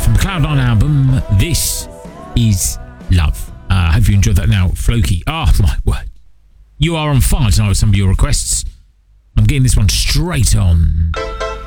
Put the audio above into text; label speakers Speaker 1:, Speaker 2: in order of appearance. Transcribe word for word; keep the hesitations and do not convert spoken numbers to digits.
Speaker 1: from the Cloud Nine album. This is Love. I uh, hope you enjoyed that now. Floki. Oh, my word. You are on fire tonight with some of your requests. I'm getting this one straight on.